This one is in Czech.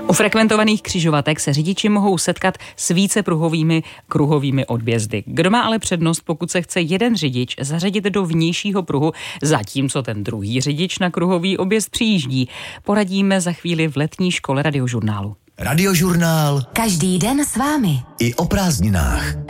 U frekventovaných křižovatek se řidiči mohou setkat s vícepruhovými kruhovými odbězdy. Kdo má ale přednost, pokud se chce jeden řidič zařadit do vnějšího pruhu, zatímco ten druhý řidič na kruhový objezd přijíždí? Poradíme za chvíli v letní škole Radiožurnálu. Radiožurnál. Každý den s vámi. I o prázdninách.